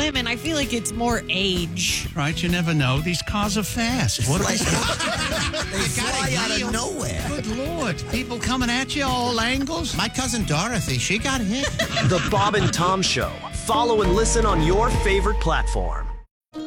women, I feel like it's more age. Right, you never know. These cars are fast. What They fly out of nowhere. Good Lord. People coming at you all angles. My cousin Dorothy, she got hit. The Bob and Tom Show. Follow and listen on your favorite platform.